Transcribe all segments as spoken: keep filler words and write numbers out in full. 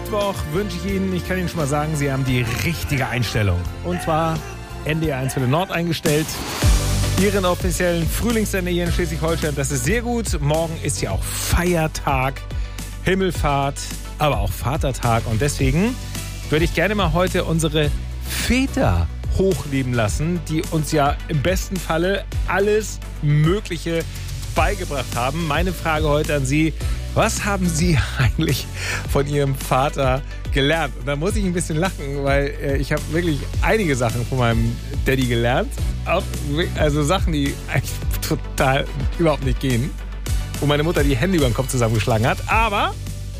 Mittwoch wünsche ich Ihnen, ich kann Ihnen schon mal sagen, Sie haben die richtige Einstellung. Und zwar N D R eins Welle Nord eingestellt. Ihren offiziellen Frühlingssender hier in Schleswig-Holstein. Das ist sehr gut. Morgen ist ja auch Feiertag, Himmelfahrt, aber auch Vatertag. Und deswegen würde ich gerne mal heute unsere Väter hochleben lassen, die uns ja im besten Falle alles Mögliche beigebracht haben. Meine Frage heute an Sie: Was haben Sie eigentlich von Ihrem Vater gelernt? Und da muss ich ein bisschen lachen, weil äh, ich habe wirklich einige Sachen von meinem Daddy gelernt. Auch, also Sachen, die eigentlich total überhaupt nicht gehen. Wo meine Mutter die Hände über den Kopf zusammengeschlagen hat. Aber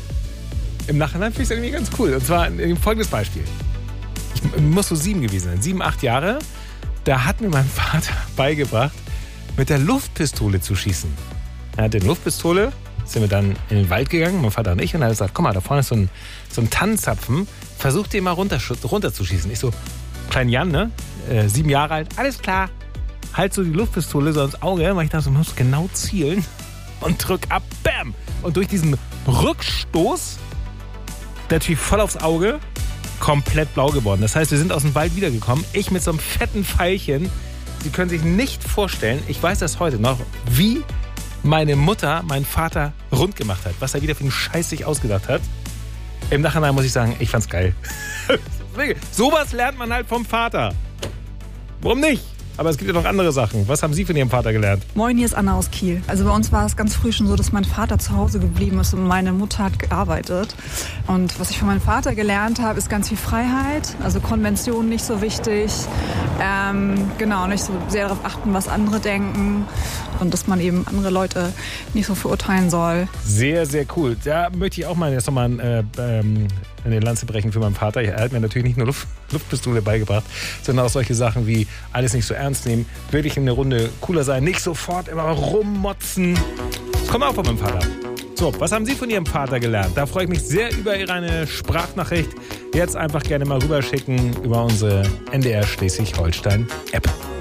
im Nachhinein finde ich es irgendwie ganz cool. Und zwar ein folgendes Beispiel. Ich muss so sieben gewesen sein, sieben, acht Jahre. Da hat mir mein Vater beigebracht, mit der Luftpistole zu schießen. Er hatte eine Luftpistole, sind wir dann in den Wald gegangen, mein Vater und ich, und er hat gesagt, guck mal, da vorne ist so ein, so ein Tannenzapfen, versuch den mal runter, runterzuschießen. Ich so, klein Jan, ne, äh, sieben Jahre alt, alles klar, halt so die Luftpistole so ins Auge, weil ich dachte, man muss genau zielen und drück ab, bam! Und durch diesen Rückstoß, der Typ voll aufs Auge, komplett blau geworden. Das heißt, wir sind aus dem Wald wiedergekommen, ich mit so einem fetten Pfeilchen. Sie können sich nicht vorstellen, ich weiß das heute noch, wie meine Mutter meinen Vater rund gemacht hat. Was er wieder für einen Scheiß sich ausgedacht hat. Im Nachhinein muss ich sagen, ich fand's geil. Sowas lernt man halt vom Vater. Warum nicht? Aber es gibt ja noch andere Sachen. Was haben Sie von Ihrem Vater gelernt? Moin, hier ist Anna aus Kiel. Also bei uns war es ganz früh schon so, dass mein Vater zu Hause geblieben ist und meine Mutter hat gearbeitet. Und was ich von meinem Vater gelernt habe, ist ganz viel Freiheit. Also Konventionen nicht so wichtig. Ähm, genau, nicht so sehr darauf achten, was andere denken. Und dass man eben andere Leute nicht so verurteilen soll. Sehr, sehr cool. Da möchte ich auch mal jetzt nochmal äh, ähm, eine Lanze brechen für meinen Vater. Er hat mir natürlich nicht nur Luft, Luftpistole beigebracht, sondern auch solche Sachen wie alles nicht so ernst nehmen, wirklich in der Runde cooler sein, nicht sofort immer rummotzen. Das kommt auch von meinem Vater. So, was haben Sie von Ihrem Vater gelernt? Da freue ich mich sehr über Ihre Sprachnachricht. Jetzt einfach gerne mal rüberschicken über unsere N D R Schleswig-Holstein-App.